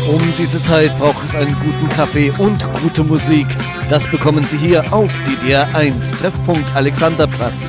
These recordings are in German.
Um diese Zeit braucht es einen guten Kaffee und gute Musik. Das bekommen Sie hier auf DDR 1, Treffpunkt Alexanderplatz.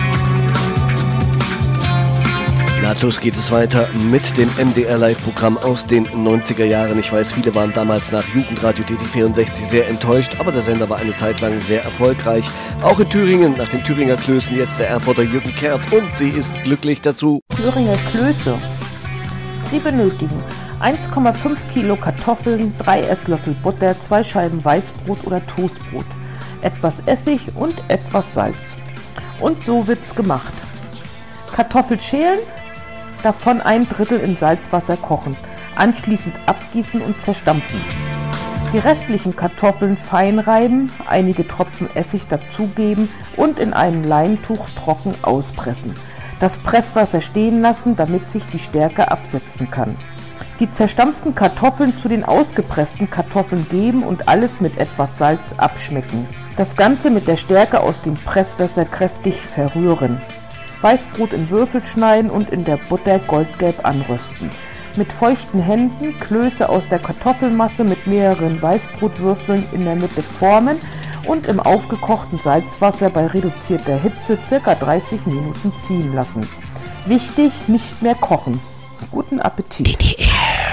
Nahtlos geht es weiter mit dem MDR Live-Programm aus den 90er Jahren. Ich weiß, viele waren damals nach Jugendradio DD64 sehr enttäuscht, aber der Sender war eine Zeit lang sehr erfolgreich. Auch in Thüringen, nach den Thüringer Klößen, jetzt der Erfurter Jürgen Kehrt und sie ist glücklich dazu. Thüringer Klöße. Sie benötigen 1,5 Kilo Kartoffeln, 3 Esslöffel Butter, 2 Scheiben Weißbrot oder Toastbrot, etwas Essig und etwas Salz. Und so wird's gemacht. Kartoffel schälen, davon 1/3 in Salzwasser kochen, anschließend abgießen und zerstampfen. Die restlichen Kartoffeln fein reiben, einige Tropfen Essig dazugeben und in einem Leintuch trocken auspressen. Das Presswasser stehen lassen, damit sich die Stärke absetzen kann. Die zerstampften Kartoffeln zu den ausgepressten Kartoffeln geben und alles mit etwas Salz abschmecken. Das Ganze mit der Stärke aus dem Presswasser kräftig verrühren. Weißbrot in Würfel schneiden und in der Butter goldgelb anrösten. Mit feuchten Händen Klöße aus der Kartoffelmasse mit mehreren Weißbrotwürfeln in der Mitte formen und im aufgekochten Salzwasser bei reduzierter Hitze ca. 30 Minuten ziehen lassen. Wichtig, nicht mehr kochen. Guten Appetit! DDR.